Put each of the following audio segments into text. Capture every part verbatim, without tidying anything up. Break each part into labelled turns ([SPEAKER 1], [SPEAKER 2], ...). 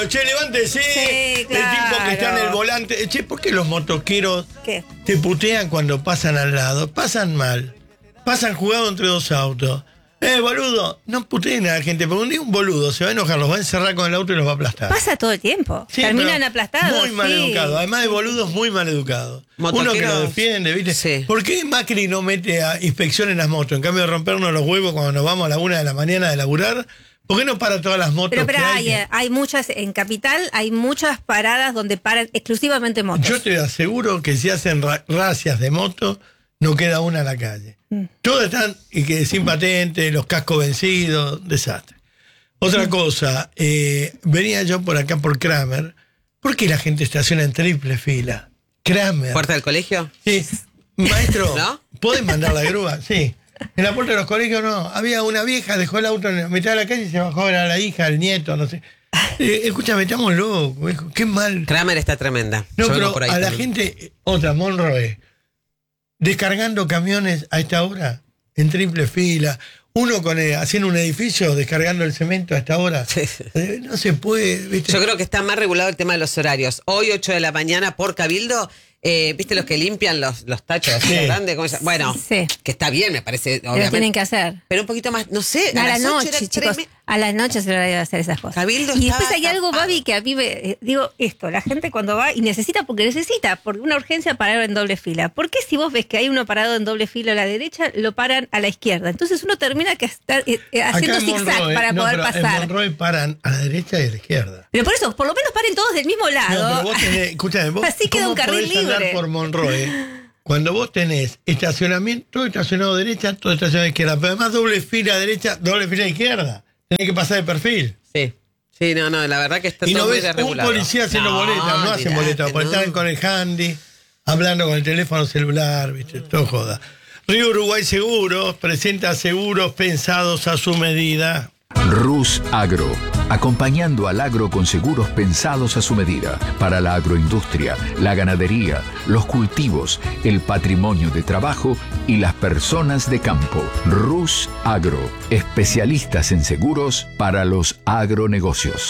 [SPEAKER 1] radio. Che, levántese.
[SPEAKER 2] Sí, claro.
[SPEAKER 1] El tipo que está en el volante. Che, ¿por qué los motoqueros
[SPEAKER 2] ¿Qué?
[SPEAKER 1] te putean cuando pasan al lado? Pasan mal. Pasan jugado entre dos autos. Eh, boludo, no puteen a la gente, porque un día un boludo se va a enojar, los va a encerrar con el auto y los va a aplastar.
[SPEAKER 2] Pasa todo el tiempo.
[SPEAKER 1] Sí,
[SPEAKER 2] Terminan
[SPEAKER 1] pero
[SPEAKER 2] aplastados.
[SPEAKER 1] Muy mal
[SPEAKER 2] sí.
[SPEAKER 1] educado. Además de boludos, muy mal educados. Uno que lo defiende, ¿viste?
[SPEAKER 3] Sí.
[SPEAKER 1] ¿Por qué Macri no mete a inspección en las motos? En cambio de rompernos los huevos cuando nos vamos a la una de la mañana de laburar, ¿por qué no para todas las motos?
[SPEAKER 2] Pero, pero
[SPEAKER 1] que
[SPEAKER 2] hay,
[SPEAKER 1] hay?
[SPEAKER 2] hay muchas, en Capital hay muchas paradas donde paran exclusivamente motos.
[SPEAKER 1] Yo te aseguro que si hacen ra racias de moto, no queda una en la calle. Mm. Todas están y que sin patente, los cascos vencidos, desastre. Otra mm. cosa, eh, venía yo por acá por Kramer. ¿Por qué la gente estaciona en triple fila? Kramer.
[SPEAKER 3] ¿Puerta del colegio?
[SPEAKER 1] Sí. Maestro,
[SPEAKER 3] ¿no?
[SPEAKER 1] ¿pueden mandar la grúa? Sí. En la puerta de los colegios no. Había una vieja, dejó el auto en la mitad de la calle y se bajó, era la hija, el nieto, no sé. Eh, escúchame, estamos locos, qué mal.
[SPEAKER 3] Kramer está tremenda.
[SPEAKER 1] No,
[SPEAKER 3] Yo
[SPEAKER 1] pero
[SPEAKER 3] por ahí
[SPEAKER 1] a la
[SPEAKER 3] también.
[SPEAKER 1] gente, otra, Monroe, descargando camiones a esta hora, en triple fila, uno con eh, haciendo un edificio, descargando el cemento a esta hora.
[SPEAKER 3] Sí.
[SPEAKER 1] Eh, no se puede, ¿viste?
[SPEAKER 3] Yo creo que está más regulado el tema de los horarios. Hoy, ocho de la mañana, por Cabildo, eh, ¿viste los que limpian los, los tachos así
[SPEAKER 1] Sí.
[SPEAKER 3] grandes? ¿Cómo se llama? Bueno,
[SPEAKER 2] Sí.
[SPEAKER 3] que está bien, me parece.
[SPEAKER 2] Pero
[SPEAKER 3] obviamente.
[SPEAKER 2] tienen que hacer.
[SPEAKER 3] Pero un poquito más, no sé,
[SPEAKER 2] A,
[SPEAKER 3] a,
[SPEAKER 2] la
[SPEAKER 3] las ocho
[SPEAKER 2] noche,
[SPEAKER 3] era
[SPEAKER 2] chicos.
[SPEAKER 3] treme-
[SPEAKER 2] A las noches se lo de hacer esas cosas.
[SPEAKER 3] Cabildo
[SPEAKER 2] y después
[SPEAKER 3] estaba
[SPEAKER 2] hay algo,
[SPEAKER 3] tapado.
[SPEAKER 2] Babi, que a mí me. eh, Digo esto: la gente cuando va y necesita, porque necesita, por una urgencia, parar en doble fila. ¿Por qué si vos ves que hay uno parado en doble fila a la derecha, lo paran a la izquierda? Entonces uno termina que estar eh, eh, haciendo
[SPEAKER 1] Acá en
[SPEAKER 2] zigzag
[SPEAKER 1] Monroe,
[SPEAKER 2] para
[SPEAKER 1] no,
[SPEAKER 2] poder
[SPEAKER 1] pero
[SPEAKER 2] pasar.
[SPEAKER 1] En Monroe paran a la derecha y a la izquierda.
[SPEAKER 2] Pero por eso, por lo menos paren todos del mismo
[SPEAKER 1] No,
[SPEAKER 2] lado.
[SPEAKER 1] pero vos tenés, escúchame, vos
[SPEAKER 2] Así queda
[SPEAKER 1] ¿cómo
[SPEAKER 2] un carril
[SPEAKER 1] podés andar
[SPEAKER 2] libre?
[SPEAKER 1] por Monroe cuando vos tenés estacionamiento, todo estacionado derecha, todo estacionado izquierda, pero además doble fila derecha, doble fila izquierda? Tenés que pasar de perfil.
[SPEAKER 3] Sí. Sí, no, no, la verdad que está
[SPEAKER 1] Y
[SPEAKER 3] todo
[SPEAKER 1] no
[SPEAKER 3] muy
[SPEAKER 1] ves un
[SPEAKER 3] desregulado.
[SPEAKER 1] policía haciendo
[SPEAKER 3] No,
[SPEAKER 1] boletas, no hacen
[SPEAKER 3] mirá,
[SPEAKER 1] boletas,
[SPEAKER 3] que
[SPEAKER 1] porque
[SPEAKER 3] no.
[SPEAKER 1] están con el handy, hablando con el teléfono celular, viste, todo joda. Río Uruguay Seguros presenta seguros pensados a su medida.
[SPEAKER 4] Rus Agro, acompañando al agro con seguros pensados a su medida para la agroindustria, la ganadería, los cultivos, el patrimonio de trabajo y las personas de campo. Rus Agro, especialistas en seguros para los agronegocios.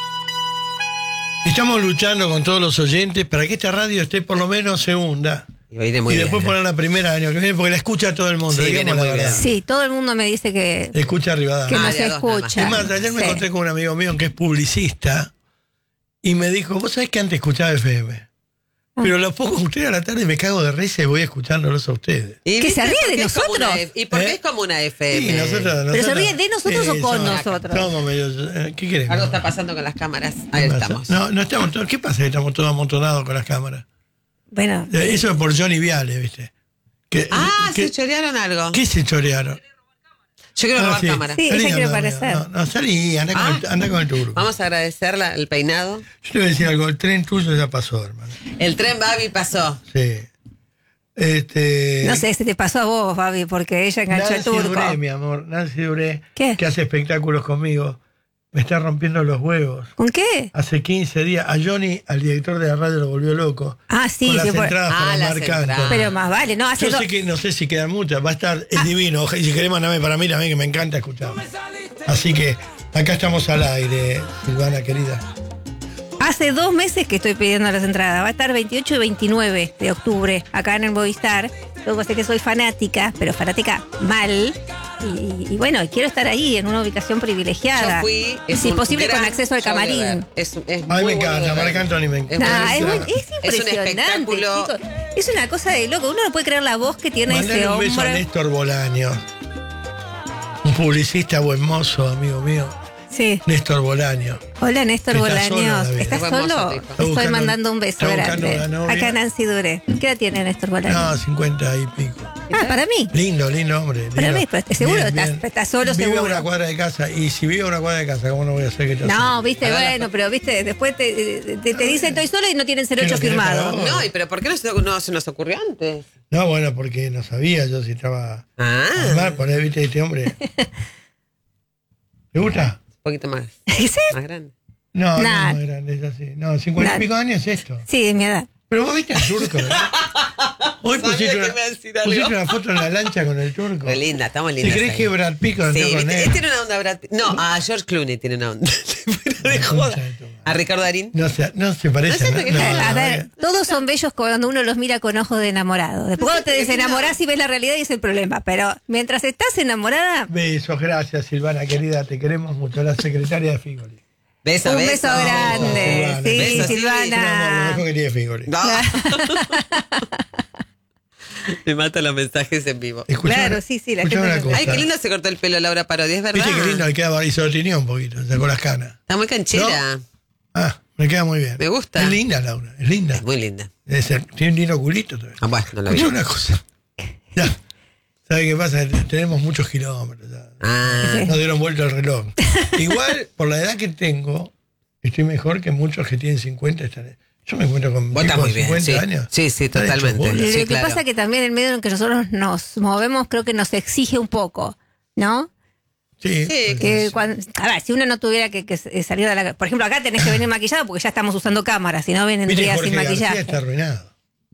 [SPEAKER 1] Estamos luchando con todos los oyentes para que esta radio esté por lo menos segunda.
[SPEAKER 3] Y viene muy
[SPEAKER 1] y después
[SPEAKER 3] bien.
[SPEAKER 1] poner la primera año que viene, porque la escucha todo el mundo.
[SPEAKER 3] Sí,
[SPEAKER 1] digamos
[SPEAKER 3] viene
[SPEAKER 1] la
[SPEAKER 3] muy
[SPEAKER 1] verdad.
[SPEAKER 3] bien.
[SPEAKER 2] Sí, todo el mundo me dice que,
[SPEAKER 1] Escucha
[SPEAKER 2] que
[SPEAKER 1] Rivadavia.
[SPEAKER 3] Ah,
[SPEAKER 2] no
[SPEAKER 3] de
[SPEAKER 2] se
[SPEAKER 3] a dos nada más.
[SPEAKER 2] escucha.
[SPEAKER 1] Es más, ayer me
[SPEAKER 2] Sí.
[SPEAKER 1] encontré con un amigo mío que es publicista y me dijo, vos sabés que antes escuchaba F M. Pero lo pongo a ustedes a la tarde y me cago de risa y voy escuchándolos a ustedes.
[SPEAKER 3] ¿Y
[SPEAKER 2] ¿Que
[SPEAKER 3] viste
[SPEAKER 2] se ríe
[SPEAKER 3] por
[SPEAKER 2] de
[SPEAKER 3] qué es como
[SPEAKER 2] nosotros?
[SPEAKER 3] una F- ¿Y por qué
[SPEAKER 1] ¿Eh?
[SPEAKER 3] es como una F M?
[SPEAKER 1] Sí, nosotros,
[SPEAKER 2] ¿Pero se
[SPEAKER 1] nosotros-
[SPEAKER 2] ríe de nosotros o con
[SPEAKER 1] somos-
[SPEAKER 2] nosotros?
[SPEAKER 1] Somos medio, eh, ¿qué queremos?
[SPEAKER 3] Algo está pasando con las cámaras.
[SPEAKER 1] ¿Qué
[SPEAKER 3] Ahí
[SPEAKER 1] pasa?
[SPEAKER 3] estamos.
[SPEAKER 1] No, no estamos todos. ¿Qué pasa? Estamos todos amontonados con las cámaras.
[SPEAKER 2] Bueno,
[SPEAKER 1] Eh, Eso es por Johnny Viale, ¿viste? Que,
[SPEAKER 3] Ah,
[SPEAKER 1] que-
[SPEAKER 3] se chorearon algo.
[SPEAKER 1] ¿Qué se chorearon?
[SPEAKER 3] Yo quiero
[SPEAKER 1] Ah,
[SPEAKER 3] robar
[SPEAKER 1] sí.
[SPEAKER 3] cámara.
[SPEAKER 2] Sí. ella
[SPEAKER 1] Salí,
[SPEAKER 2] quiere
[SPEAKER 1] no, no,
[SPEAKER 2] aparecer.
[SPEAKER 1] No, no, salí, anda,
[SPEAKER 3] Ah.
[SPEAKER 1] con el, anda con el turco.
[SPEAKER 3] Vamos a agradecer la- el peinado.
[SPEAKER 1] Yo te voy a decir algo, el tren tuyo ya pasó, hermano.
[SPEAKER 3] El tren Babi pasó.
[SPEAKER 1] Sí. Este,
[SPEAKER 2] no sé, se te pasó a vos, Babi, porque ella enganchó el
[SPEAKER 1] Nancy
[SPEAKER 2] turco.
[SPEAKER 1] Duré, mi amor, Nancy Duré,
[SPEAKER 2] ¿Qué?
[SPEAKER 1] que hace espectáculos conmigo, me está rompiendo los huevos.
[SPEAKER 2] ¿Con qué?
[SPEAKER 1] Hace quince días, a Johnny, al director de la radio, lo volvió loco.
[SPEAKER 2] Ah, sí,
[SPEAKER 1] con las
[SPEAKER 2] sí, por-
[SPEAKER 1] entradas
[SPEAKER 3] Ah,
[SPEAKER 1] para
[SPEAKER 3] las
[SPEAKER 1] Marc
[SPEAKER 3] entradas.
[SPEAKER 1] Anthony.
[SPEAKER 2] pero más vale, ¿no? Hace
[SPEAKER 1] Yo
[SPEAKER 2] dos-
[SPEAKER 1] sé que no sé si quedan muchas, va a estar, es
[SPEAKER 2] Ah.
[SPEAKER 1] divino. Ojalá, si querés mandarme para mí también, que me encanta escuchar. Así que acá estamos al aire, Silvana querida.
[SPEAKER 2] Hace dos meses que estoy pidiendo las entradas. Va a estar veintiocho y veintinueve de octubre acá en el Movistar. Luego sé que soy fanática, pero fanática mal. Y, y bueno, quiero estar ahí en una ubicación privilegiada.
[SPEAKER 3] Yo fui.
[SPEAKER 2] Y si
[SPEAKER 3] un
[SPEAKER 2] posible con
[SPEAKER 3] gran
[SPEAKER 2] acceso al
[SPEAKER 3] show de
[SPEAKER 2] camarín.
[SPEAKER 3] ver. Es, es
[SPEAKER 1] A mí
[SPEAKER 3] muy
[SPEAKER 1] me
[SPEAKER 3] bueno
[SPEAKER 1] encanta,
[SPEAKER 3] de ver.
[SPEAKER 1] Marc Anthony me encanta.
[SPEAKER 2] Nah, es,
[SPEAKER 1] Claro.
[SPEAKER 2] muy- es
[SPEAKER 3] Es un
[SPEAKER 2] impresionante,
[SPEAKER 3] espectáculo.
[SPEAKER 2] chicos. Es una cosa de loco. Uno no puede creer la voz que tiene
[SPEAKER 1] Mandale
[SPEAKER 2] ese
[SPEAKER 1] un beso a
[SPEAKER 2] hombre.
[SPEAKER 1] Néstor Bolaño, un publicista buen mozo, amigo mío.
[SPEAKER 2] Sí.
[SPEAKER 1] Néstor Bolaño.
[SPEAKER 2] Hola, Néstor
[SPEAKER 1] Está solo,
[SPEAKER 2] Bolaños.
[SPEAKER 1] David.
[SPEAKER 2] ¿Estás
[SPEAKER 3] Es buen mozo,
[SPEAKER 2] solo?
[SPEAKER 3] tipo.
[SPEAKER 1] Está
[SPEAKER 2] Estoy
[SPEAKER 1] buscando-
[SPEAKER 2] mandando un beso
[SPEAKER 1] está buscando
[SPEAKER 2] grande.
[SPEAKER 1] la novia.
[SPEAKER 2] Acá Nancy Duré. ¿Qué edad tiene Néstor Bolaños?
[SPEAKER 1] No, cincuenta y pico.
[SPEAKER 2] Ah, para mí.
[SPEAKER 1] Lindo, lindo hombre.
[SPEAKER 2] Para
[SPEAKER 1] lindo.
[SPEAKER 2] mí, pero seguro
[SPEAKER 1] Bien,
[SPEAKER 2] estás-
[SPEAKER 1] bien.
[SPEAKER 2] estás solo,
[SPEAKER 1] Vive
[SPEAKER 2] seguro.
[SPEAKER 1] a una cuadra de casa. Y si vive a una cuadra de casa, ¿cómo no voy a hacer que te
[SPEAKER 2] No,
[SPEAKER 1] hace?
[SPEAKER 2] viste, bueno, pero viste, después te, te, te dicen estoy solo y no tienen cero
[SPEAKER 1] ¿Qué
[SPEAKER 2] ocho
[SPEAKER 1] lo querés para
[SPEAKER 2] firmado.
[SPEAKER 1] vos?
[SPEAKER 3] No, ¿y pero por qué no se, no se nos ocurrió antes?
[SPEAKER 1] No, bueno, porque no sabía yo si estaba
[SPEAKER 3] Ah,
[SPEAKER 1] mal, poner, viste, este hombre. ¿Te gusta?
[SPEAKER 3] un poquito más,
[SPEAKER 2] ¿Sí?
[SPEAKER 3] más grande.
[SPEAKER 1] No,
[SPEAKER 2] Nah.
[SPEAKER 1] no, es grande, es así. No, cincuenta
[SPEAKER 2] Nah.
[SPEAKER 1] y pico años es esto.
[SPEAKER 2] Sí, de mi edad.
[SPEAKER 1] Pero vos viste al turco, ¿verdad? Hoy
[SPEAKER 3] Sabía
[SPEAKER 1] pusiste
[SPEAKER 3] que
[SPEAKER 1] una,
[SPEAKER 3] me iba a decir algo.
[SPEAKER 1] pusiste una foto en la lancha con el turco.
[SPEAKER 3] Muy linda, estamos
[SPEAKER 1] ¿Si
[SPEAKER 3] lindas.
[SPEAKER 1] crees
[SPEAKER 3] ahí.
[SPEAKER 1] que Brad Pitt
[SPEAKER 3] Sí,
[SPEAKER 1] andó con
[SPEAKER 3] viste,
[SPEAKER 1] él?
[SPEAKER 3] él tiene una onda Brad Pitt. No, a George Clooney tiene una onda. Pero de
[SPEAKER 1] La
[SPEAKER 3] joda.
[SPEAKER 1] concha de tu madre.
[SPEAKER 3] ¿A Ricardo Darín?
[SPEAKER 1] No se, no se parece
[SPEAKER 3] No
[SPEAKER 1] a
[SPEAKER 3] sé,
[SPEAKER 1] nada. No,
[SPEAKER 2] a
[SPEAKER 1] no,
[SPEAKER 2] ver,
[SPEAKER 1] no.
[SPEAKER 2] todos son bellos cuando uno los mira con ojos de enamorado. Después cuando te desenamorás y ves la realidad y es el problema. Pero mientras estás enamorada,
[SPEAKER 1] Besos, gracias Silvana, querida, te queremos mucho. La secretaria de Figoli.
[SPEAKER 3] Beso,
[SPEAKER 2] un
[SPEAKER 3] beso.
[SPEAKER 2] beso grande.
[SPEAKER 1] Silvana.
[SPEAKER 2] Sí,
[SPEAKER 3] Beso, Silvi.
[SPEAKER 1] Un amor, lo
[SPEAKER 2] Silvana.
[SPEAKER 1] mejor que tiene Figoli.
[SPEAKER 3] No. Me mata los mensajes en vivo.
[SPEAKER 1] Escuchá
[SPEAKER 2] Claro,
[SPEAKER 1] una-
[SPEAKER 2] sí, sí, la
[SPEAKER 1] escuchá
[SPEAKER 2] gente
[SPEAKER 1] una
[SPEAKER 2] se-
[SPEAKER 1] cosa.
[SPEAKER 3] Ay, qué lindo se cortó el pelo Laura Parodi, es verdad.
[SPEAKER 1] Viste qué lindo, le queda, y se lo tiñó un poquito, sacó las canas.
[SPEAKER 3] Está muy canchera.
[SPEAKER 1] Ah, me queda muy bien.
[SPEAKER 3] Me gusta.
[SPEAKER 1] Es linda, Laura, es linda.
[SPEAKER 3] Es muy linda.
[SPEAKER 1] Debe ser- tiene un lindo culito todavía.
[SPEAKER 3] Ah, bueno, no lo vi.
[SPEAKER 1] Escuchá una cosa. Ya. ¿Sabe qué pasa? Tenemos muchos kilómetros. ya.
[SPEAKER 3] Ah,
[SPEAKER 1] Nos dieron vuelta el reloj. Igual, por la edad que tengo, estoy mejor que muchos que tienen cincuenta. Están... Yo me encuentro con
[SPEAKER 3] vos estás
[SPEAKER 1] tipos
[SPEAKER 3] muy
[SPEAKER 1] de
[SPEAKER 3] bien.
[SPEAKER 1] cincuenta
[SPEAKER 3] Sí,
[SPEAKER 1] años.
[SPEAKER 3] sí, sí,
[SPEAKER 1] Están hechos
[SPEAKER 3] totalmente.
[SPEAKER 1] bolas.
[SPEAKER 2] Lo
[SPEAKER 3] Sí,
[SPEAKER 2] que
[SPEAKER 3] claro.
[SPEAKER 2] pasa es que también el medio en que nosotros nos movemos creo que nos exige un poco, ¿no?
[SPEAKER 1] Sí,
[SPEAKER 3] Sí,
[SPEAKER 2] Que cuando- a ver, si uno no tuviera que, que salir de la... Por ejemplo, acá tenés que venir maquillado porque ya estamos usando cámaras, si no
[SPEAKER 1] Viste,
[SPEAKER 2] vendría
[SPEAKER 1] Jorge
[SPEAKER 2] sin
[SPEAKER 1] García
[SPEAKER 2] maquillaje.
[SPEAKER 1] está arruinado.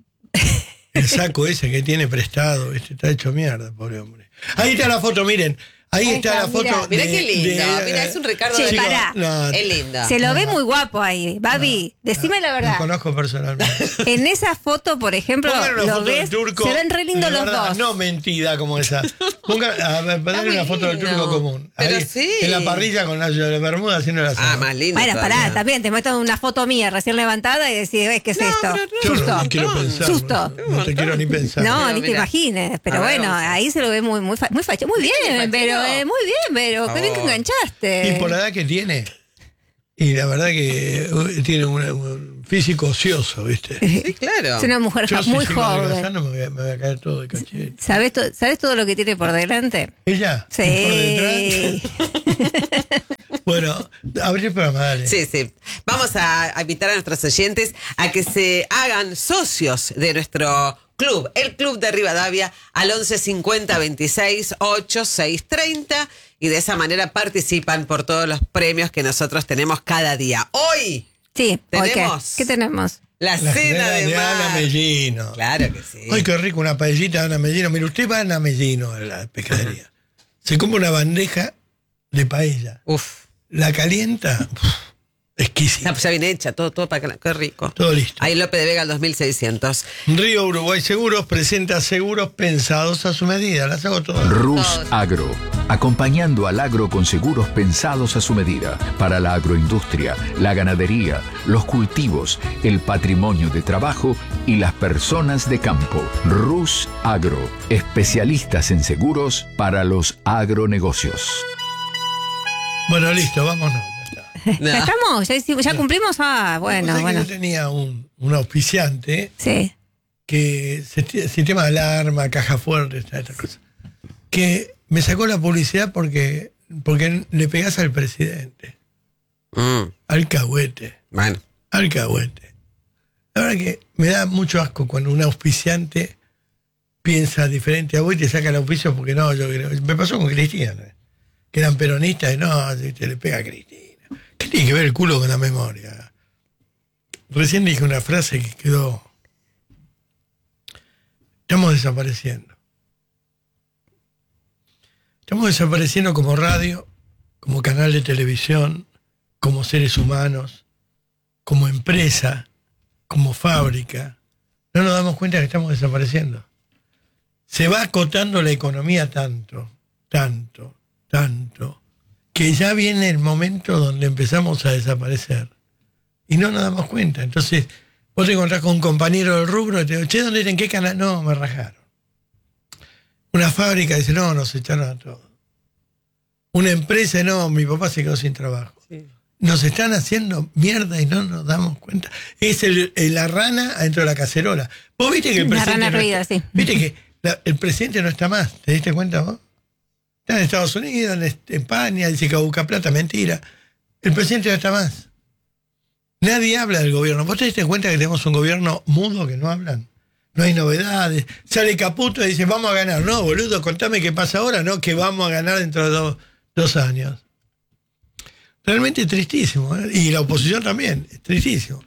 [SPEAKER 1] El saco ese que tiene prestado, este, está hecho mierda, pobre hombre. Ahí está la foto, miren. Ahí,
[SPEAKER 2] Ahí
[SPEAKER 1] está,
[SPEAKER 2] está,
[SPEAKER 1] la foto.
[SPEAKER 2] mirá.
[SPEAKER 3] Mirá
[SPEAKER 1] de-
[SPEAKER 3] qué lindo.
[SPEAKER 1] de-
[SPEAKER 3] Mira, es un Ricardo
[SPEAKER 2] Che,
[SPEAKER 3] de
[SPEAKER 1] Chicos,
[SPEAKER 2] pará.
[SPEAKER 1] no,
[SPEAKER 3] Es lindo.
[SPEAKER 2] Se lo ve muy guapo ahí, Babi. Decime la
[SPEAKER 1] Lo
[SPEAKER 2] verdad.
[SPEAKER 1] conozco personalmente.
[SPEAKER 2] En esa foto, por ejemplo,
[SPEAKER 1] Pongan una
[SPEAKER 2] lo
[SPEAKER 1] foto
[SPEAKER 2] ves,
[SPEAKER 1] del turco.
[SPEAKER 2] se ven re lindos
[SPEAKER 1] de
[SPEAKER 2] los
[SPEAKER 1] verdad,
[SPEAKER 2] dos.
[SPEAKER 1] No mentida como esa. Pongan, a ver,
[SPEAKER 3] Está
[SPEAKER 1] dale
[SPEAKER 3] muy
[SPEAKER 1] una foto del
[SPEAKER 3] lindo.
[SPEAKER 1] turco común.
[SPEAKER 3] Pero
[SPEAKER 1] Ahí,
[SPEAKER 3] sí.
[SPEAKER 1] En la parrilla con la de Bermuda haciendo la
[SPEAKER 3] Ah,
[SPEAKER 1] asado.
[SPEAKER 3] más lindo.
[SPEAKER 2] Bueno,
[SPEAKER 3] todavía.
[SPEAKER 2] pará, también te meto una foto mía recién levantada y decís, "Eh, ¿qué es esto?
[SPEAKER 3] pero no.
[SPEAKER 1] Yo
[SPEAKER 2] Susto.
[SPEAKER 1] no, no quiero pensar.
[SPEAKER 2] Susto.
[SPEAKER 1] No, no te quiero ni pensar.
[SPEAKER 2] No,
[SPEAKER 3] Pero
[SPEAKER 2] ni te
[SPEAKER 3] mira.
[SPEAKER 2] imagines. Pero
[SPEAKER 3] A ver,
[SPEAKER 2] bueno,
[SPEAKER 3] vamos a ver.
[SPEAKER 2] ahí se lo ve muy, muy, fa- muy facho. Muy bien,
[SPEAKER 3] fachero.
[SPEAKER 2] pero eh, muy bien, pero qué bien que
[SPEAKER 3] Oh.
[SPEAKER 2] enganchaste.
[SPEAKER 1] Y por la edad que tiene. Y la verdad que uh, tiene un, un físico ocioso, ¿viste?
[SPEAKER 3] Sí, claro.
[SPEAKER 2] Es una mujer
[SPEAKER 1] Yo
[SPEAKER 2] jo-
[SPEAKER 1] si
[SPEAKER 2] muy
[SPEAKER 1] sigo
[SPEAKER 2] joven.
[SPEAKER 1] adelgazando, me voy, a, me voy a caer todo de cachete.
[SPEAKER 2] ¿Sabes, to- ¿Sabes todo lo que tiene por delante?
[SPEAKER 1] ¿Ella? ¿Por
[SPEAKER 2] Sí.
[SPEAKER 1] detrás? Bueno, abrí el programa, dale.
[SPEAKER 3] Sí, sí. Vamos a, a invitar a nuestros oyentes a que se hagan socios de nuestro club, el Club de Rivadavia, al once cincuenta veintiséis ocho seis treinta, y de esa manera participan por todos los premios que nosotros tenemos cada día. Hoy,
[SPEAKER 2] Sí, ¿hoy qué?
[SPEAKER 3] ¿Tenemos?
[SPEAKER 2] ¿Qué tenemos?
[SPEAKER 3] la,
[SPEAKER 1] La
[SPEAKER 3] cena de,
[SPEAKER 1] de
[SPEAKER 3] mar.
[SPEAKER 1] Ana Mellino.
[SPEAKER 3] Claro que sí.
[SPEAKER 1] Ay, qué rico, una paellita de Ana Mellino. Mire, usted va a Ana Mellino, a la pescadería. Se compra una bandeja de paella.
[SPEAKER 3] Uf,
[SPEAKER 1] La calienta, uf, exquisita.
[SPEAKER 3] ya, ya viene hecha, todo, todo para que, qué rico.
[SPEAKER 1] Todo listo.
[SPEAKER 3] Ahí López de Vega, el dos mil seiscientos.
[SPEAKER 1] Río Uruguay Seguros presenta seguros pensados a su medida. Las hago todas.
[SPEAKER 4] Rus
[SPEAKER 3] Todos.
[SPEAKER 4] Agro, acompañando al agro con seguros pensados a su medida para la agroindustria, la ganadería, los cultivos, el patrimonio de trabajo y las personas de campo. Rus Agro, especialistas en seguros para los agronegocios.
[SPEAKER 1] Bueno, listo, vámonos. Ya está.
[SPEAKER 3] No.
[SPEAKER 2] ¿Ya estamos? ¿Ya, hicimos- ya cumplimos? Ah, bueno,
[SPEAKER 1] Vos sabés que
[SPEAKER 2] bueno.
[SPEAKER 1] Yo tenía un, un auspiciante
[SPEAKER 2] Sí.
[SPEAKER 1] que se- sistema de alarma, caja fuerte, estas cosas, que me sacó la publicidad porque, porque le pegás al presidente,
[SPEAKER 3] Mm,
[SPEAKER 1] alcahuete,
[SPEAKER 3] bueno.
[SPEAKER 1] alcahuete. La verdad que me da mucho asco cuando un auspiciante piensa diferente a vos y te saca el auspicio porque no, yo creo. Me pasó con Cristina, ¿no? Que eran peronistas y no, te le pega a Cristina. ¿Qué tiene que ver el culo con la memoria? Recién dije una frase que quedó. Estamos desapareciendo. Estamos desapareciendo como radio, como canal de televisión, como seres humanos, como empresa, como fábrica. No nos damos cuenta que estamos desapareciendo. Se va acotando la economía tanto, tanto, tanto, que ya viene el momento donde empezamos a desaparecer. Y no nos damos cuenta. Entonces, vos te encontrás con un compañero del rubro y te digo, che, ¿dónde en qué canal? No, me rajaron. Una fábrica dice, no, nos echaron a todos. Una empresa, no, mi papá se quedó sin trabajo.
[SPEAKER 3] Sí.
[SPEAKER 1] Nos están haciendo mierda y no nos damos cuenta. Es el, el- la rana adentro de la cacerola. Vos viste que el
[SPEAKER 2] La
[SPEAKER 1] presidente.
[SPEAKER 2] rana
[SPEAKER 1] no
[SPEAKER 2] ruida,
[SPEAKER 1] está-
[SPEAKER 2] sí.
[SPEAKER 1] Viste que la- el presidente no está más. ¿Te diste cuenta vos? Está en Estados Unidos, en est- España, dice que busca plata, mentira. El presidente no está más. Nadie habla del gobierno. ¿Vos te diste cuenta que tenemos un gobierno mudo que no hablan? No hay novedades. Sale Caputo y dice, vamos a ganar. No, boludo, contame qué pasa ahora, no que vamos a ganar dentro de dos, dos años. Realmente tristísimo, ¿eh? Y la oposición también, es tristísimo.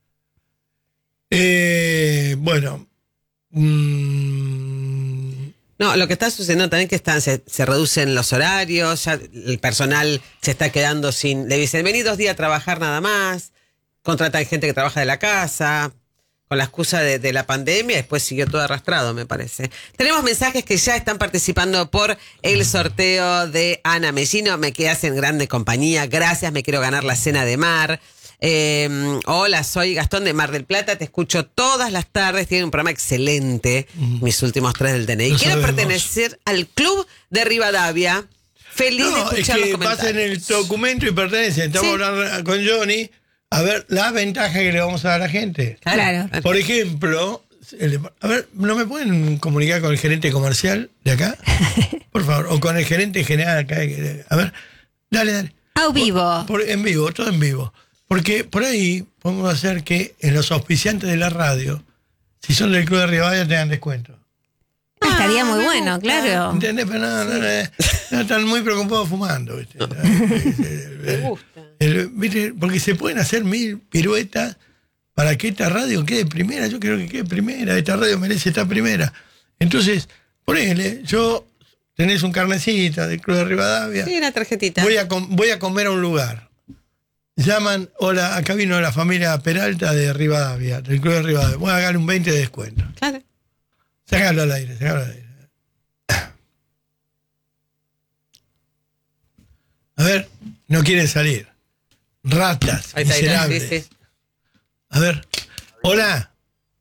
[SPEAKER 1] Eh, bueno, mm,
[SPEAKER 3] No, lo que está sucediendo también es que están, se, se reducen los horarios, ya el personal se está quedando sin... Le dicen, vení dos días a trabajar nada más, contratan gente que trabaja de la casa, con la excusa de, de la pandemia, después siguió todo arrastrado, me parece. Tenemos mensajes que ya están participando por el sorteo de Ana Mellino. Me quedas en grande compañía, gracias, me quiero ganar la cena de mar. Eh, hola, soy Gastón de Mar del Plata, te escucho todas las tardes, tiene un programa excelente, mm. mis últimos tres del D N I.
[SPEAKER 1] Lo
[SPEAKER 3] Quiero
[SPEAKER 1] sabemos.
[SPEAKER 3] pertenecer al Club de Rivadavia. Feliz
[SPEAKER 1] No,
[SPEAKER 3] de
[SPEAKER 1] es
[SPEAKER 3] escuchar los
[SPEAKER 1] que
[SPEAKER 3] comentarios.
[SPEAKER 1] pasen el documento y pertenecen. Estamos
[SPEAKER 3] Sí.
[SPEAKER 1] hablando con Johnny a ver las ventajas que le vamos a dar a la gente.
[SPEAKER 2] Claro.
[SPEAKER 1] Por ejemplo, el- a ver, ¿no me pueden comunicar con el gerente comercial de acá? Por favor, o con el gerente general acá. A ver, dale, dale.
[SPEAKER 2] A vivo.
[SPEAKER 1] Por- en vivo, todo en vivo. Porque por ahí podemos hacer que en los auspiciantes de la radio, si son del Club de Rivadavia, tengan descuento.
[SPEAKER 2] Ah, estaría muy
[SPEAKER 3] me
[SPEAKER 2] bueno,
[SPEAKER 3] gusta.
[SPEAKER 2] claro.
[SPEAKER 1] ¿Entendés? Pero no, no, no, no, están muy preocupados fumando. ¿Viste?
[SPEAKER 3] Me gusta.
[SPEAKER 1] El- ¿viste? Porque se pueden hacer mil piruetas para que esta radio quede primera. Yo creo que quede primera. Esta radio merece estar primera. Entonces, ponele, yo tenés un carnecito del Club de Rivadavia.
[SPEAKER 3] Sí, una tarjetita.
[SPEAKER 1] Voy a, com- voy a comer a un lugar. Llaman, hola, acá vino la familia Peralta de Rivadavia, del Club de Rivadavia. Voy a darle un veinte de descuento.
[SPEAKER 3] Claro.
[SPEAKER 1] Sacalo al aire, sacalo al aire. A ver, no quieren salir. Ratas,
[SPEAKER 3] Ahí está, ahí está.
[SPEAKER 1] miserables.
[SPEAKER 3] Sí, sí.
[SPEAKER 1] A ver, hola.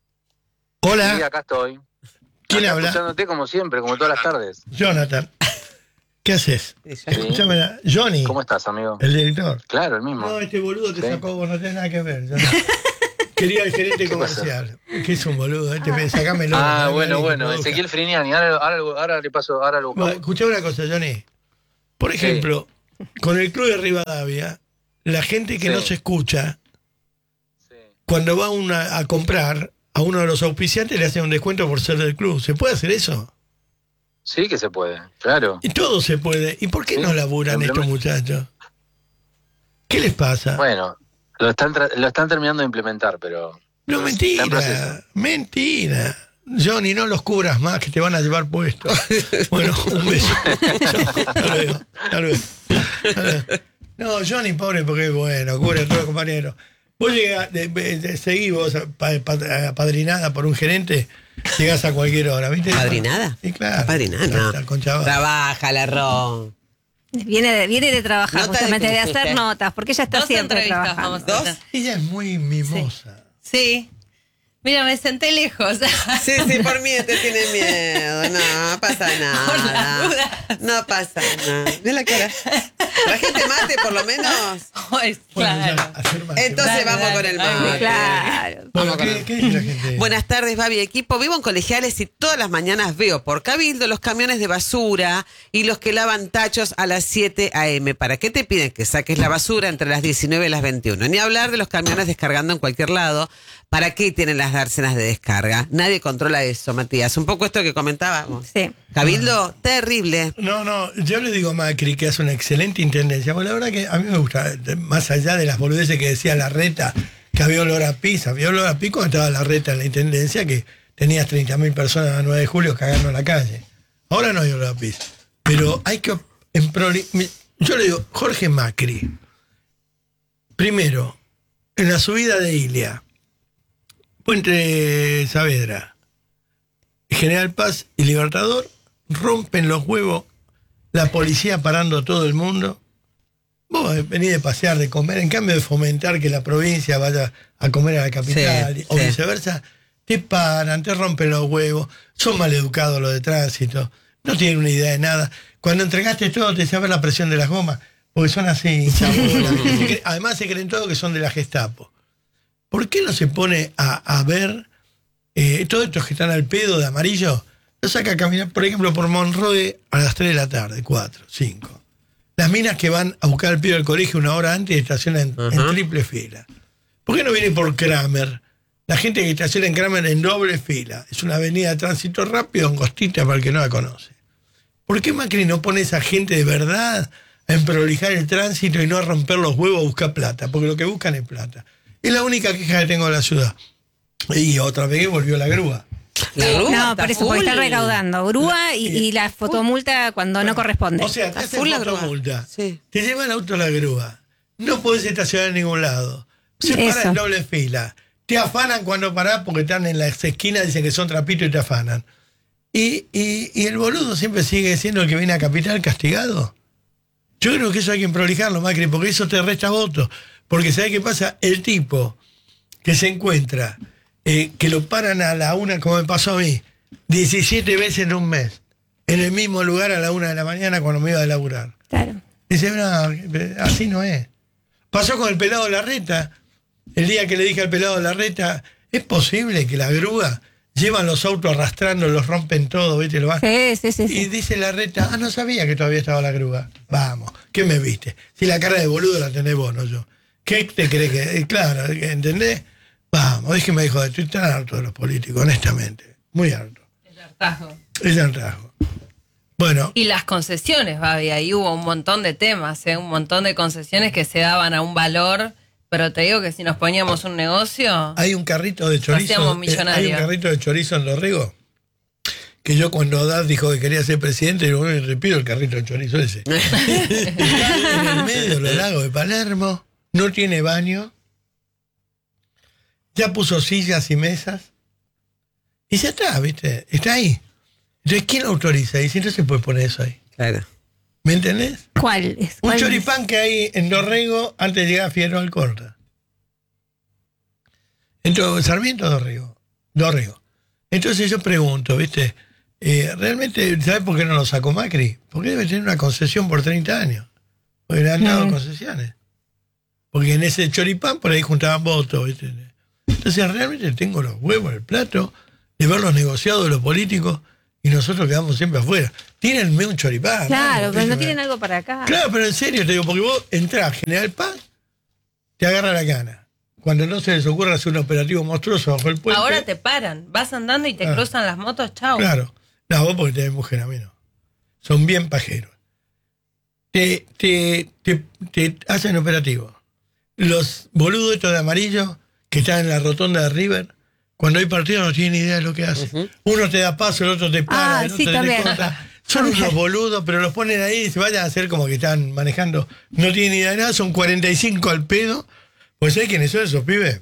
[SPEAKER 1] Hola,
[SPEAKER 5] Sí, acá estoy.
[SPEAKER 1] ¿quién
[SPEAKER 5] Acá
[SPEAKER 1] habla?
[SPEAKER 5] Escuchándote como siempre, como todas las tardes.
[SPEAKER 1] Jonathan. ¿Qué haces?
[SPEAKER 3] Sí, ya.
[SPEAKER 1] Escúchame, Johnny,
[SPEAKER 5] ¿Cómo estás, amigo?
[SPEAKER 1] el director.
[SPEAKER 5] Claro, el mismo.
[SPEAKER 1] No, este boludo te
[SPEAKER 5] Sí.
[SPEAKER 1] sacó, vos no tenés nada que ver. Johnny. Quería el gerente
[SPEAKER 5] ¿Qué pasó?
[SPEAKER 1] comercial. Que es un boludo, este me sacámelo.
[SPEAKER 5] Ah,
[SPEAKER 1] dale,
[SPEAKER 5] bueno,
[SPEAKER 1] dale,
[SPEAKER 5] bueno.
[SPEAKER 1] que produzca.
[SPEAKER 5] Ezequiel Friniani. Ahora, ahora, ahora le paso, ahora lo
[SPEAKER 1] Bueno,
[SPEAKER 5] buscamos.
[SPEAKER 1] escuchá una cosa, Johnny. Por ejemplo, con el Club de Rivadavia, la gente que
[SPEAKER 5] Sí.
[SPEAKER 1] no se escucha,
[SPEAKER 5] Sí.
[SPEAKER 1] cuando va una, a comprar a uno de los auspiciantes, le hacen un descuento por ser del club. ¿Se puede hacer eso?
[SPEAKER 5] Sí que se puede, claro.
[SPEAKER 1] Y todo se puede. ¿Y por qué
[SPEAKER 5] Sí,
[SPEAKER 1] no laburan estos
[SPEAKER 5] simplemente.
[SPEAKER 1] muchachos? ¿Qué les pasa?
[SPEAKER 5] Bueno, lo están, tra- lo están terminando de implementar, pero...
[SPEAKER 1] no,
[SPEAKER 5] está en proceso.
[SPEAKER 1] mentira. Mentira. Johnny, no los cubras más, que te van a llevar puestos. Bueno, un beso. Chao, hasta luego. Hasta luego. Hasta luego. No, Johnny, pobre, porque es bueno, cubre a todos los compañeros. Vos llegás, de, de, de- seguís vos pa- pa- apadrinada por un gerente, llegás a cualquier hora, ¿viste?
[SPEAKER 3] ¿Apadrinada?
[SPEAKER 1] Sí, claro.
[SPEAKER 3] Apadrinada, no.
[SPEAKER 1] Está con chaval.
[SPEAKER 3] Trabaja, la ron.
[SPEAKER 2] Viene de, viene de trabajar,
[SPEAKER 3] Nota de
[SPEAKER 2] justamente de,
[SPEAKER 3] que
[SPEAKER 2] hacer
[SPEAKER 3] fuiste.
[SPEAKER 2] notas, porque ella está
[SPEAKER 6] Dos
[SPEAKER 2] siempre
[SPEAKER 6] entrevistas
[SPEAKER 2] trabajando.
[SPEAKER 6] vamos a
[SPEAKER 3] ¿Dos?
[SPEAKER 6] hacer.
[SPEAKER 1] Ella es muy mimosa.
[SPEAKER 6] Sí. Mira, me senté lejos.
[SPEAKER 3] Sí, sí, por mí te tiene miedo. No, no pasa
[SPEAKER 6] Por las
[SPEAKER 3] nada.
[SPEAKER 6] dudas.
[SPEAKER 3] No pasa nada. Ve la cara. ¿Trajiste mate, por lo menos?
[SPEAKER 6] Ay,
[SPEAKER 1] Bueno,
[SPEAKER 6] claro.
[SPEAKER 1] ya, hacer más.
[SPEAKER 3] Entonces
[SPEAKER 6] Dale,
[SPEAKER 3] vamos
[SPEAKER 6] dale,
[SPEAKER 3] con el
[SPEAKER 6] dale.
[SPEAKER 3] mate.
[SPEAKER 2] Claro.
[SPEAKER 1] Bueno, ¿qué, ¿qué dice la gente?
[SPEAKER 3] Buenas tardes, Babi equipo. Vivo en Colegiales y todas las mañanas veo por Cabildo los camiones de basura y los que lavan tachos a las siete a eme. ¿Para qué te piden que saques la basura entre las diecinueve y las veintiuno? Ni hablar de los camiones descargando en cualquier lado. ¿Para qué tienen las dársenas de descarga? Nadie controla eso, Matías. Un poco esto que comentábamos.
[SPEAKER 2] Sí.
[SPEAKER 3] Cabildo, terrible.
[SPEAKER 1] No, no, yo le digo a Macri que hace una excelente intendencia. Bueno, la verdad que a mí me gusta, más allá de las boludeces que decía Larreta, que había olor a pis, había olor a pis cuando estaba Larreta en la intendencia, que tenías treinta mil personas a nueve de julio cagando en la calle. Ahora no hay olor a pis. Pero hay que... en proli- yo le digo, Jorge Macri, primero, en la subida de Ilia, Puente Saavedra, General Paz y Libertador, rompen los huevos, la policía parando a todo el mundo. Vos venís de pasear, de comer, en cambio de fomentar que la provincia vaya a comer a la capital,
[SPEAKER 3] Sí,
[SPEAKER 1] o
[SPEAKER 3] sí.
[SPEAKER 1] viceversa, te paran, te rompen los huevos, son maleducados los de tránsito, no tienen una idea de nada. Cuando entregaste todo te sabe la presión de las gomas, porque son así, chabolas, que se creen- además se creen todo que son de la Gestapo. ¿Por qué no se pone a, a ver eh, todos estos que están al pedo de amarillo? Lo saca a caminar, por ejemplo, por Monroe a las tres de la tarde, cuatro, cinco. Las minas que van a buscar al pibe del colegio una hora antes y estacionan en, en
[SPEAKER 3] Ajá.
[SPEAKER 1] triple fila. ¿Por qué no viene por Kramer? La gente que estaciona en Kramer en doble fila. Es una avenida de tránsito rápido, angostita para el que no la conoce. ¿Por qué Macri no pone a esa gente de verdad a emprolijar el tránsito y no a romper los huevos a buscar plata? Porque lo que buscan es plata. Es la única queja que tengo de la ciudad. Y otra vez que volvió la grúa.
[SPEAKER 3] La grúa
[SPEAKER 2] No,
[SPEAKER 3] está
[SPEAKER 2] por eso, porque
[SPEAKER 3] full.
[SPEAKER 2] están recaudando. Grúa y, y la fotomulta cuando no corresponde.
[SPEAKER 1] O sea, te hacen
[SPEAKER 3] full la grúa.
[SPEAKER 1] fotomulta.
[SPEAKER 3] Sí.
[SPEAKER 1] Te llevan el auto a la grúa. No podés estacionar en ningún lado. Se
[SPEAKER 2] Eso.
[SPEAKER 1] paran en doble fila. Te afanan cuando parás porque están en las esquinas, dicen que son trapitos y te afanan. Y, y, y el boludo siempre sigue siendo el que viene a Capital castigado. Yo creo que eso hay que prolijarlo, Macri, porque eso te resta votos. Porque ¿sabés qué pasa? El tipo que se encuentra, eh, que lo paran a la una, como me pasó a mí, diecisiete veces en un mes, en el mismo lugar a la una de la mañana cuando me iba a laburar.
[SPEAKER 2] Claro.
[SPEAKER 1] Dice, no, así no es. Pasó con el pelado de la reta. El día que le dije al pelado de la reta, ¿es posible que la grúa llevan los autos arrastrando, los rompen todo, ¿viste? Lo van?
[SPEAKER 2] Sí, sí, sí.
[SPEAKER 1] Y
[SPEAKER 2] sí.
[SPEAKER 1] dice la reta, ah, no sabía que todavía estaba la grúa. Vamos, ¿qué me viste? Si la cara de boludo la tenés vos, no yo. ¿Qué te crees que...? eh, Claro, ¿entendés? Vamos, déjeme dijo, estoy tan harto de los políticos, honestamente. Muy harto.
[SPEAKER 6] El hartazgo.
[SPEAKER 1] Es hartazgo. Bueno,
[SPEAKER 6] Y las concesiones, Babi, ahí hubo un montón de temas, ¿eh? Un montón de concesiones que se daban a un valor, pero te digo que si nos poníamos un negocio,
[SPEAKER 1] hay un carrito de chorizo.
[SPEAKER 6] hacíamos
[SPEAKER 1] eh, hay
[SPEAKER 6] millonarios.
[SPEAKER 1] un carrito de chorizo en Dorrego. Que yo cuando Haddad dijo que quería ser presidente, digo, bueno, le pido el carrito de chorizo ese. Está en el medio del lago de Palermo, no tiene baño, ya puso sillas y mesas, y ya está, ¿viste? Está ahí. Entonces, ¿quién lo autoriza? Y si no se puede poner eso ahí.
[SPEAKER 3] Claro.
[SPEAKER 1] ¿Me entendés?
[SPEAKER 2] ¿Cuál es?
[SPEAKER 1] Un
[SPEAKER 2] ¿Cuál es?
[SPEAKER 1] choripán que hay en Dorrego antes de llegar a Fierro Alcorta. Entonces, Sarmiento Dorrego. Dorrego. Entonces yo pregunto, ¿viste? Eh, realmente, ¿sabes por qué no lo sacó Macri? Porque debe tener una concesión por treinta años. Porque le han dado
[SPEAKER 2] Mm.
[SPEAKER 1] concesiones. Porque en ese choripán por ahí juntaban votos, ¿viste? Entonces realmente tengo los huevos en el plato de ver los negociados de los políticos y nosotros quedamos siempre afuera. Tírenme un choripán.
[SPEAKER 2] Claro,
[SPEAKER 1] algo,
[SPEAKER 2] pero no
[SPEAKER 1] ¿viste?
[SPEAKER 2] tienen algo para acá.
[SPEAKER 1] Claro, pero en serio te digo, porque vos entrás General Paz, te agarra la cana. Cuando no se les ocurra hacer un operativo monstruoso bajo el puente.
[SPEAKER 6] ahora te paran, vas andando y te
[SPEAKER 1] Ah.
[SPEAKER 6] cruzan las motos, chau.
[SPEAKER 1] Claro. No, vos porque tenés mujer, a mí no. Son bien pajeros. Te, te, te, te hacen operativo. Los boludos estos de amarillo que están en la rotonda de River, cuando hay partido no tienen idea de lo que hacen.
[SPEAKER 3] Ujú.
[SPEAKER 1] Uno te da paso, el otro te para,
[SPEAKER 2] Ah,
[SPEAKER 1] el
[SPEAKER 2] sí,
[SPEAKER 1] otro te
[SPEAKER 2] también.
[SPEAKER 1] corta. Son unos boludos, pero los ponen ahí y se vayan a hacer como que están manejando. No tienen idea de nada, son cuarenta y cinco al pedo. Pues ¿sabés quiénes son esos pibes?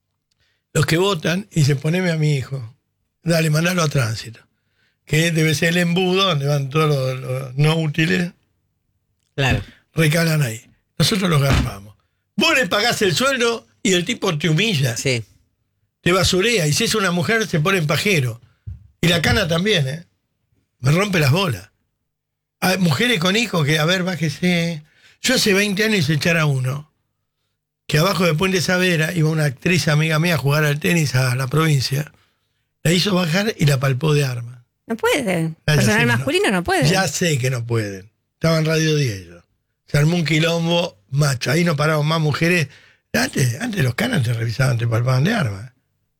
[SPEAKER 1] Los que votan y se poneme a mi hijo. Dale, mandalo a tránsito. Que debe ser el embudo donde van todos los, los no útiles.
[SPEAKER 3] Claro.
[SPEAKER 1] Recalan ahí. Nosotros los garpamos. Vos le pagás el sueldo y el tipo te humilla,
[SPEAKER 3] Sí.
[SPEAKER 1] te basurea. Y si es una mujer, se pone en pajero. Y la cana también, ¿eh? Me rompe las bolas. Hay mujeres con hijos que, a ver, bájese. Yo hace veinte años hice echar a uno que abajo de Puente Savera iba una actriz amiga mía a jugar al tenis a la provincia. La hizo bajar y la palpó de arma.
[SPEAKER 2] No pueden.
[SPEAKER 1] Ah, ya
[SPEAKER 2] Personal
[SPEAKER 1] sé que no.
[SPEAKER 2] masculino no puede.
[SPEAKER 1] Ya sé que no pueden. Estaba en Radio diez. yo. Se armó un quilombo, macho. Ahí no paraban más mujeres. Antes, antes los canas te revisaban, te palpaban de armas.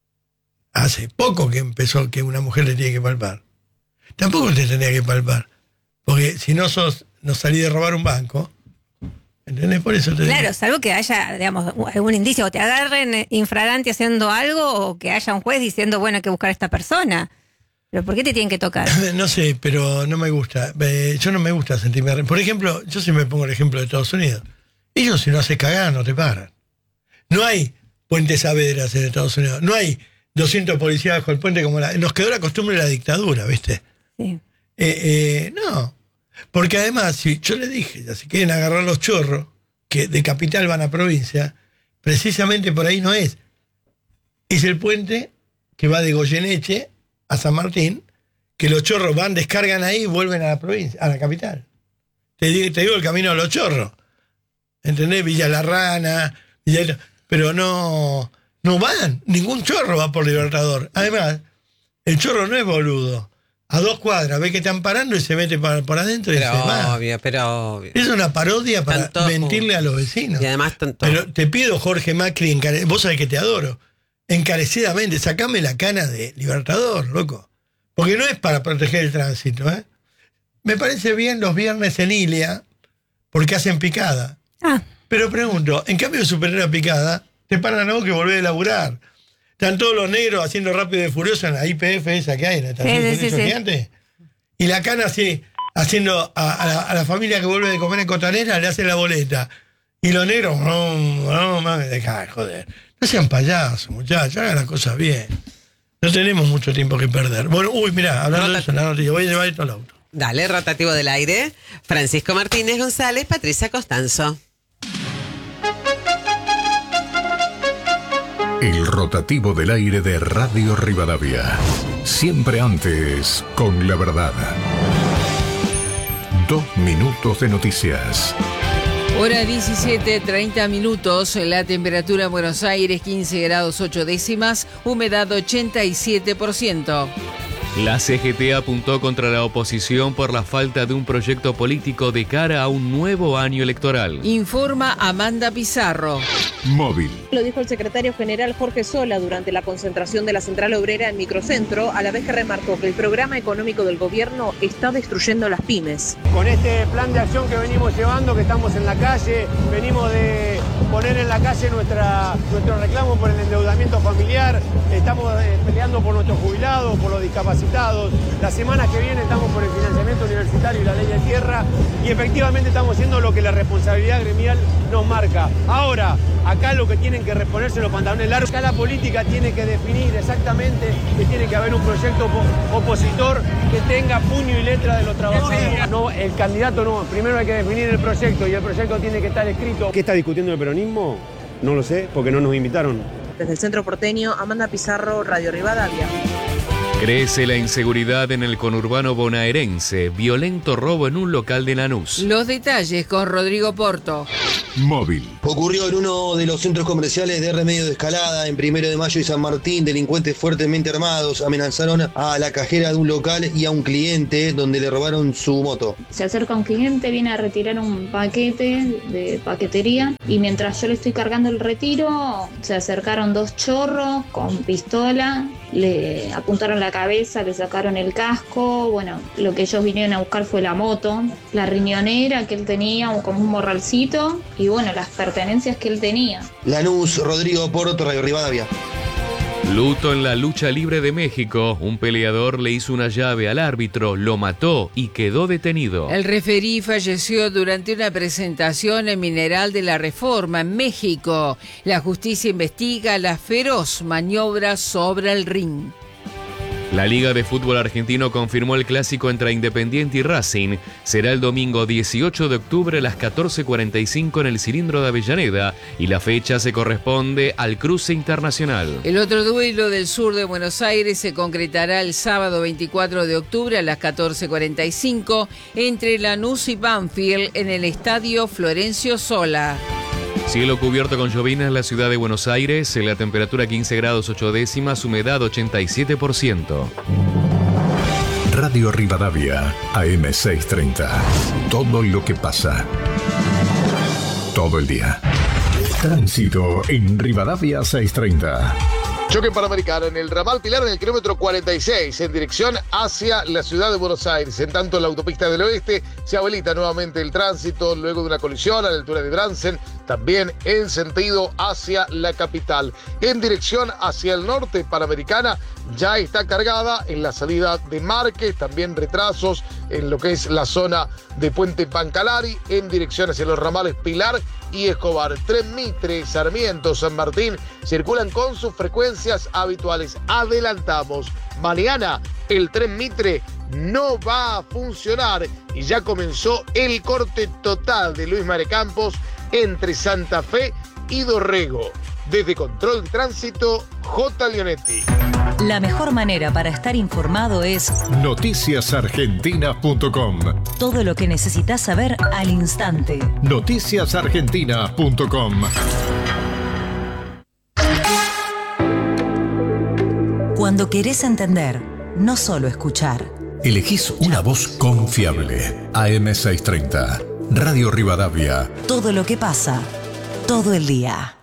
[SPEAKER 1] Hace poco que empezó que una mujer le tiene que palpar. Tampoco te tenía que palpar. Porque si no sos, no salí de robar un banco. ¿Entendés? Por eso te digo.
[SPEAKER 2] Claro, salvo que haya, digamos, algún indicio, o te agarren infragante haciendo algo, o que haya un juez diciendo, bueno, hay que buscar a esta persona. Pero ¿por qué te tienen que tocar?
[SPEAKER 1] No sé, pero no me gusta. Eh, yo no me gusta sentirme... re- Por ejemplo, yo si me pongo el ejemplo de Estados Unidos. Ellos si no haces cagar no te paran. No hay puentes Saavedra's en Estados Unidos. No hay doscientos policías bajo el puente como la... Nos quedó la costumbre de la dictadura, ¿viste?
[SPEAKER 2] Sí.
[SPEAKER 1] Eh, eh, no. Porque además, si yo le dije, ya si quieren agarrar los chorros, que de capital van a provincia, precisamente por ahí no es. Es el puente que va de Goyeneche a San Martín, que los chorros van, descargan ahí y vuelven a la provincia, a la capital. Te digo, te digo el camino de los chorros. ¿Entendés? Villa La Rana, Villa... pero no, no van, ningún chorro va por Libertador. Además, el chorro no es boludo. A dos cuadras ve que están parando y se mete por, por adentro y
[SPEAKER 3] Pero
[SPEAKER 1] se va.
[SPEAKER 3] obvio, pero obvio.
[SPEAKER 1] Es una parodia para
[SPEAKER 3] Están todos
[SPEAKER 1] mentirle a los vecinos.
[SPEAKER 3] Y además tanto.
[SPEAKER 1] Pero te pido, Jorge Macri, encare- vos sabés que te adoro, encarecidamente, sacame la cana de Libertador, loco. Porque no es para proteger el tránsito, ¿eh? Me parece bien los viernes en Ilia, porque hacen picada.
[SPEAKER 2] Ah,
[SPEAKER 1] Pero pregunto, en cambio de superar a picada, te paran a vos que volvés a laburar. están todos los negros haciendo Rápido y Furioso en la I P F esa que hay, en la estación
[SPEAKER 2] Sí,
[SPEAKER 1] de
[SPEAKER 2] sí,
[SPEAKER 1] servicio
[SPEAKER 2] sí.
[SPEAKER 1] gigante. Y la cana así, haciendo a, a, la, a la familia que vuelve de comer en Costanera, le hace la boleta. Y los negros, no, no, mami, dejá, joder. No sean payasos, muchachos, hagan las cosas bien. No tenemos mucho tiempo que perder. Bueno, uy, mirá, hablando
[SPEAKER 3] Rota-
[SPEAKER 1] de eso, la noticia, voy a llevar esto al auto.
[SPEAKER 3] Dale, rotativo del aire. Francisco Martínez González, Patricia Costanzo.
[SPEAKER 4] El rotativo del aire de Radio Rivadavia. Siempre antes, con la verdad. Dos minutos de noticias.
[SPEAKER 7] Hora diecisiete, treinta minutos, la temperatura en Buenos Aires quince grados ocho décimas, humedad ochenta y siete por ciento.
[SPEAKER 8] La C G T apuntó contra la oposición por la falta de un proyecto político de cara a un nuevo año electoral.
[SPEAKER 7] Informa Amanda Pizarro.
[SPEAKER 4] Móvil.
[SPEAKER 9] Lo dijo el secretario general Jorge Sola durante la concentración de la Central Obrera en Microcentro, a la vez que remarcó que el programa económico del gobierno está destruyendo las pymes.
[SPEAKER 10] Con este plan de acción que venimos llevando, que estamos en la calle, venimos de poner en la calle nuestra, nuestro reclamo por el endeudamiento familiar, estamos eh, peleando por nuestros jubilados, por los discapacitados. La semana que viene estamos por el financiamiento universitario y la ley de tierra, y efectivamente estamos haciendo lo que la responsabilidad gremial nos marca. Ahora, acá lo que tienen que reponerse los pantalones largos, acá la política tiene que definir exactamente que tiene que haber un proyecto opo- opositor que tenga puño y letra de los trabajadores. No, el candidato no, primero hay que definir el proyecto y el proyecto tiene que estar escrito. ¿Qué está discutiendo el peronismo? No lo sé, porque no nos invitaron.
[SPEAKER 9] Desde el centro porteño, Amanda Pizarro, Radio Rivadavia.
[SPEAKER 8] Crece la inseguridad en el conurbano bonaerense. Violento robo en un local de Lanús.
[SPEAKER 7] Los detalles con Rodrigo Porto.
[SPEAKER 4] Móvil.
[SPEAKER 11] Ocurrió en uno de los centros comerciales de Remedio de Escalada, en Primero de Mayo y San Martín. Delincuentes fuertemente armados amenazaron a la cajera de un local y a un cliente, donde le robaron su moto.
[SPEAKER 12] Se acerca un cliente, viene a retirar un paquete de paquetería y mientras yo le estoy cargando el retiro, se acercaron dos chorros con pistola, le apuntaron la cabeza, le sacaron el casco. Bueno, lo que ellos vinieron a buscar fue la moto, la riñonera que él tenía, como un morralcito, y bueno, las pertenencias que él tenía.
[SPEAKER 11] Lanús, Rodrigo Porto, Radio Rivadavia.
[SPEAKER 8] Luto en la lucha libre de México. Un peleador le hizo una llave al árbitro, lo mató y quedó detenido.
[SPEAKER 7] El referí falleció durante una presentación en Mineral de la Reforma, en México. La justicia investiga la feroz maniobra sobre el ring.
[SPEAKER 8] La Liga de Fútbol Argentino confirmó el clásico entre Independiente y Racing. Será el domingo dieciocho de octubre a las catorce cuarenta y cinco en el Cilindro de Avellaneda y la fecha se corresponde al cruce internacional.
[SPEAKER 7] El otro duelo del sur de Buenos Aires se concretará el sábado veinticuatro de octubre a las catorce cuarenta y cinco entre Lanús y Banfield en el Estadio Florencio Sola.
[SPEAKER 8] Cielo cubierto con llovizna en la ciudad de Buenos Aires, la temperatura quince grados ocho décimas, humedad ochenta y siete por ciento.
[SPEAKER 4] Radio Rivadavia, A M seiscientos treinta. Todo lo que pasa. Todo el día. Tránsito en Rivadavia seiscientos treinta.
[SPEAKER 13] Choque Panamericano en el ramal Pilar en el kilómetro cuarenta y seis en dirección hacia la ciudad de Buenos Aires. En tanto, en la autopista del oeste se habilita nuevamente el tránsito luego de una colisión a la altura de Bransen, también en sentido hacia la capital. En dirección hacia el norte, Panamericana ya está cargada en la salida de Márquez, también retrasos en lo que es la zona de Puente Pancalari, en dirección hacia los ramales Pilar y Escobar. Tren Mitre, Sarmiento, San Martín circulan con sus frecuencias habituales. Adelantamos, mañana el Tren Mitre no va a funcionar y ya comenzó el corte total de Luis María Campos entre Santa Fe y Dorrego. Desde Control de Tránsito, J. Leonetti.
[SPEAKER 14] La mejor manera para estar informado es
[SPEAKER 4] noticias argentinas punto com.
[SPEAKER 14] Todo lo que necesitas saber al instante.
[SPEAKER 4] noticias argentinas punto com.
[SPEAKER 14] Cuando querés entender, no solo escuchar.
[SPEAKER 4] Elegís una voz confiable. A M seiscientos treinta. Radio Rivadavia.
[SPEAKER 14] Todo lo que pasa, todo el día.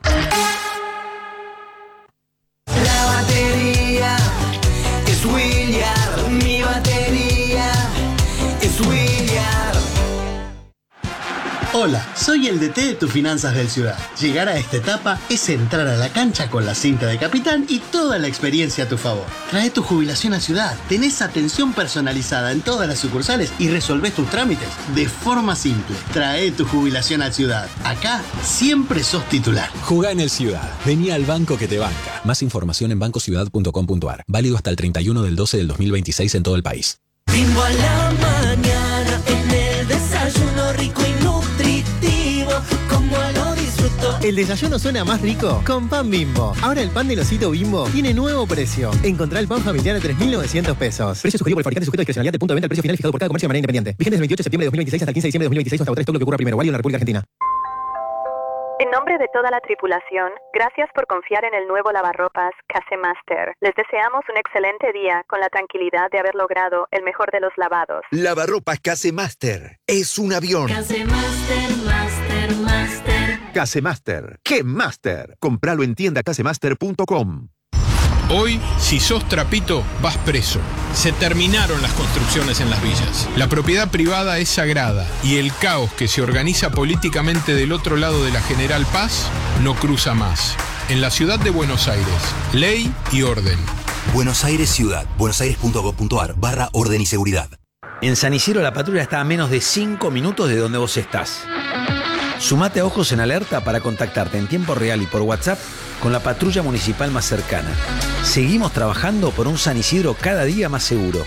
[SPEAKER 15] La batería es William, mi batería es William.
[SPEAKER 16] Hola, soy el D T de tus finanzas del Ciudad. Llegar a esta etapa es entrar a la cancha con la cinta de capitán y toda la experiencia a tu favor. Trae tu jubilación a Ciudad, tenés atención personalizada en todas las sucursales y resolvés tus trámites de forma simple. Trae tu jubilación a Ciudad. Acá siempre sos titular.
[SPEAKER 17] Jugá en el Ciudad. Vení al banco que te banca. Más información en banco ciudad punto com punto a r. Válido hasta el treinta y uno del doce del dos mil veintiséis en todo el país.
[SPEAKER 15] Bimbo a la mañana, en el desayuno rico y nutritivo, como lo disfruto.
[SPEAKER 18] El desayuno suena más rico con pan Bimbo. Ahora el pan del osito Bimbo tiene nuevo precio. Encontrá el pan familiar a tres mil novecientos pesos. Precio sugerido por el fabricante sujeto a discrecionalidad del punto de venta al precio final fijado por cada comercio de manera independiente. Vigente del veintiocho de septiembre de dos mil veintiséis hasta el quince de diciembre de dos mil veintiséis hasta agotar todo lo que ocurra primero. Válido en la República Argentina.
[SPEAKER 19] En nombre de toda la tripulación, gracias por confiar en el nuevo lavarropas Casemaster. Les deseamos un excelente día con la tranquilidad de haber logrado el mejor de los lavados.
[SPEAKER 20] Lavarropas Casemaster es un avión.
[SPEAKER 15] Casemaster, Master, Master.
[SPEAKER 20] Casemaster. ¡Qué Master! Compralo en tienda casemaster punto com.
[SPEAKER 21] Hoy, si sos trapito, vas preso. Se terminaron las construcciones en las villas. La propiedad privada es sagrada y el caos que se organiza políticamente del otro lado de la General Paz no cruza más. En la ciudad de Buenos Aires, ley y orden.
[SPEAKER 22] Buenos Aires Ciudad. buenosaires punto gov punto a r barra orden y seguridad.
[SPEAKER 23] En San Isidro la patrulla está a menos de cinco minutos de donde vos estás. Sumate a Ojos en Alerta para contactarte en tiempo real y por WhatsApp con la patrulla municipal más cercana. Seguimos trabajando por un San Isidro cada día más seguro.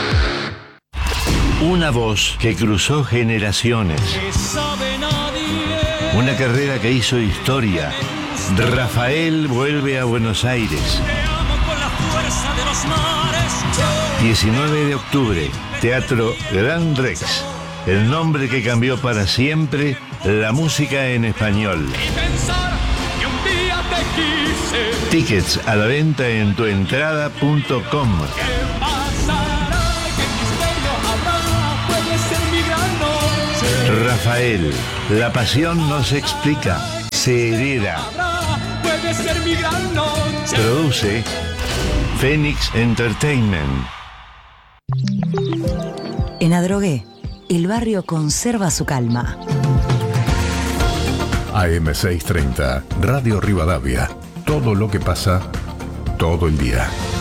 [SPEAKER 24] Una voz que cruzó generaciones. Una carrera que hizo historia. Rafael vuelve a Buenos Aires. diecinueve de octubre, Teatro Gran Rex. El nombre que cambió para siempre la música en español. Tickets a la venta en tuentrada punto com. Rafael, la pasión no se explica, se hereda. Produce Phoenix Entertainment.
[SPEAKER 14] En Adrogué, el barrio conserva su calma.
[SPEAKER 25] A M seiscientos treinta, Radio Rivadavia. Todo lo que pasa, todo el día.